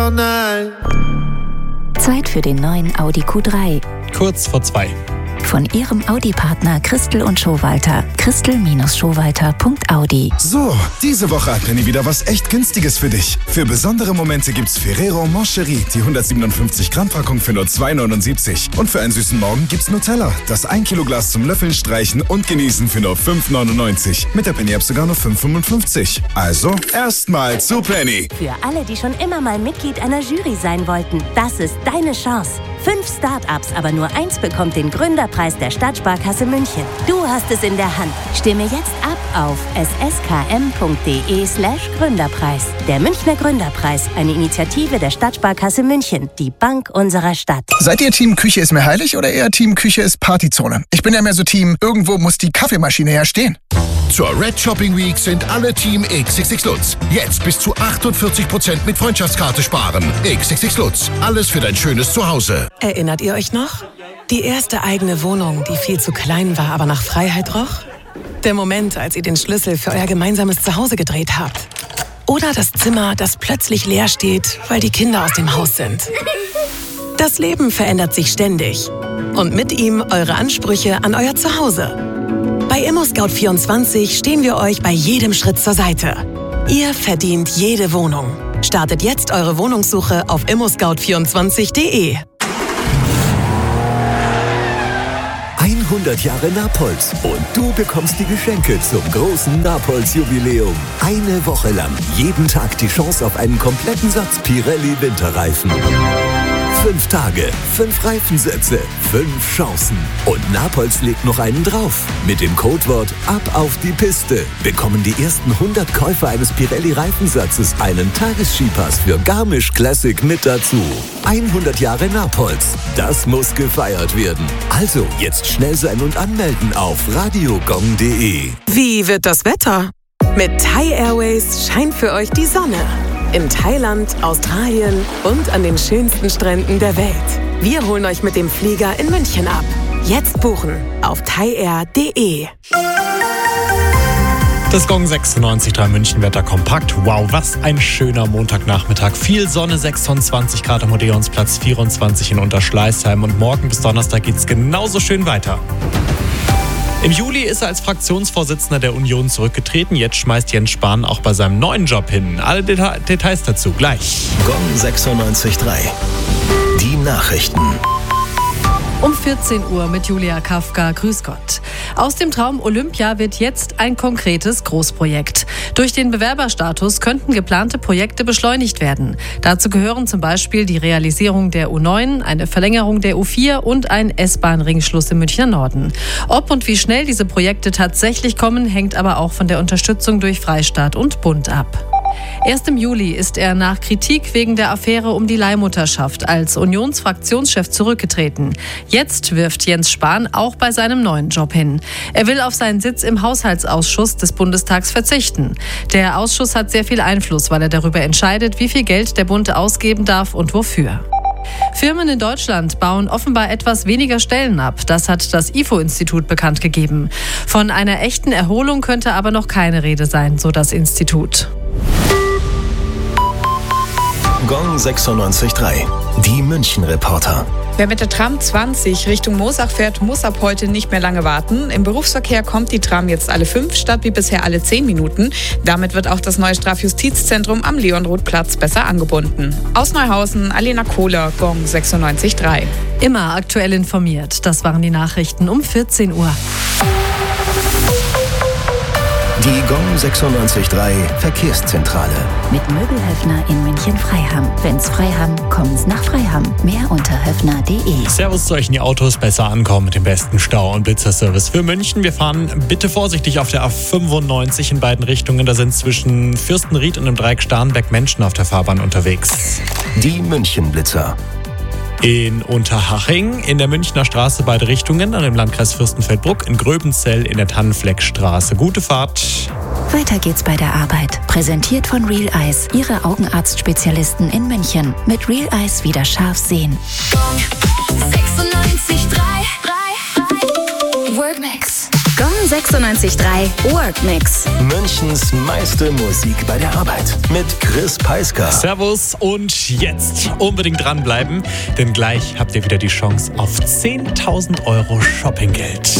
Zeit für den neuen Audi Q3. Kurz vor 2. Von Ihrem Audi-Partner Christel und Schowalter. Christel-Schowalter.audi. So, diese Woche hat Penny wieder was echt Günstiges für dich. Für besondere Momente gibt's Ferrero Moncherie, die 157 Gramm Packung für nur 2,79. Und für einen süßen Morgen gibt's Nutella, das 1 Kilo Glas zum Löffeln, Streichen und Genießen für nur 5,99. Mit der Penny-App sogar nur 5,55. Also, erstmal zu Penny. Für alle, die schon immer mal Mitglied einer Jury sein wollten, das ist deine Chance. 5 Start-ups, aber nur 1 bekommt den Gründerpreis der Stadtsparkasse München. Du hast es in der Hand. Stimme jetzt ab auf sskm.de/Gründerpreis. Der Münchner Gründerpreis, eine Initiative der Stadtsparkasse München, die Bank unserer Stadt. Seid ihr Team Küche ist mir heilig oder eher Team Küche ist Partyzone? Ich bin ja mehr so Team, irgendwo muss die Kaffeemaschine ja stehen. Zur Red Shopping Week sind alle Team XXX Lutz. Jetzt bis zu 48% mit Freundschaftskarte sparen. XXX Lutz. Alles für dein schönes Zuhause. Erinnert ihr euch noch? Die erste eigene Wohnung, die viel zu klein war, aber nach Freiheit roch? Der Moment, als ihr den Schlüssel für euer gemeinsames Zuhause gedreht habt. Oder das Zimmer, das plötzlich leer steht, weil die Kinder aus dem Haus sind. Das Leben verändert sich ständig. Und mit ihm eure Ansprüche an euer Zuhause. Bei ImmoScout24 stehen wir euch bei jedem Schritt zur Seite. Ihr verdient jede Wohnung. Startet jetzt eure Wohnungssuche auf immoscout24.de. 100 Jahre Napolz und du bekommst die Geschenke zum großen Napolz-Jubiläum. Eine Woche lang, jeden Tag die Chance auf einen kompletten Satz Pirelli Winterreifen. 5 Tage, 5 Reifensätze, 5 Chancen. Und Napolz legt noch einen drauf. Mit dem Codewort Ab auf die Piste bekommen die ersten 100 Käufer eines Pirelli-Reifensatzes einen Tagesskipass für Garmisch Classic mit dazu. 100 Jahre Napolz, das muss gefeiert werden. Also jetzt schnell sein und anmelden auf radiogong.de. Wie wird das Wetter? Mit Thai Airways scheint für euch die Sonne. In Thailand, Australien und an den schönsten Stränden der Welt. Wir holen euch mit dem Flieger in München ab. Jetzt buchen auf thaiair.de. Das Gong 96.3 München Wetter kompakt. Wow, was ein schöner Montagnachmittag. Viel Sonne, 26 Grad am Odeonsplatz, 24 in Unterschleißheim. Und morgen bis Donnerstag geht's genauso schön weiter. Im Juli ist er als Fraktionsvorsitzender der Union zurückgetreten. Jetzt schmeißt Jens Spahn auch bei seinem neuen Job hin. Alle Details dazu gleich. Gong 96.3. Die Nachrichten. Um 14 Uhr mit Julia Kafka. Grüß Gott. Aus dem Traum Olympia wird jetzt ein konkretes Großprojekt. Durch den Bewerberstatus könnten geplante Projekte beschleunigt werden. Dazu gehören zum Beispiel die Realisierung der U9, eine Verlängerung der U4 und ein S-Bahn-Ringschluss im Münchner Norden. Ob und wie schnell diese Projekte tatsächlich kommen, hängt aber auch von der Unterstützung durch Freistaat und Bund ab. Erst im Juli ist er nach Kritik wegen der Affäre um die Leihmutterschaft als Unionsfraktionschef zurückgetreten. Jetzt wirft Jens Spahn auch bei seinem neuen Job hin. Er will auf seinen Sitz im Haushaltsausschuss des Bundestags verzichten. Der Ausschuss hat sehr viel Einfluss, weil er darüber entscheidet, wie viel Geld der Bund ausgeben darf und wofür. Firmen in Deutschland bauen offenbar etwas weniger Stellen ab. Das hat das IFO-Institut bekannt gegeben. Von einer echten Erholung könnte aber noch keine Rede sein, so das Institut. Gong 96.3. Die München-Reporter. Wer mit der Tram 20 Richtung Moosach fährt, muss ab heute nicht mehr lange warten. Im Berufsverkehr kommt die Tram jetzt alle 5 statt wie bisher alle 10 Minuten. Damit wird auch das neue Strafjustizzentrum am Leonrothplatz besser angebunden. Aus Neuhausen, Alena Kohler, Gong 96.3. Immer aktuell informiert. Das waren die Nachrichten um 14 Uhr. Die Gong 96.3 Verkehrszentrale. Mit Möbelhöfner in München-Freiham. Wenn's Freiham, kommen's nach Freiham. Mehr unter höfner.de. Servus zu euch in die Autos, besser ankommen mit dem besten Stau- und Blitzerservice für München. Wir fahren bitte vorsichtig auf der A95 in beiden Richtungen. Da sind zwischen Fürstenried und dem Dreieck Starnberg Menschen auf der Fahrbahn unterwegs. Die München-Blitzer. In Unterhaching, in der Münchner Straße beide Richtungen, an dem Landkreis Fürstenfeldbruck, in Gröbenzell in der Tannenfleckstraße. Gute Fahrt. Weiter geht's bei der Arbeit. Präsentiert von Real Eyes, Ihre Augenarztspezialisten in München. Mit Real Eyes wieder scharf sehen. 96.3 Workmix. Gong 96.3 Workmix. Münchens meiste Musik bei der Arbeit mit Chris Peisker. Servus und jetzt unbedingt dranbleiben, denn gleich habt ihr wieder die Chance auf 10.000 € Shoppinggeld.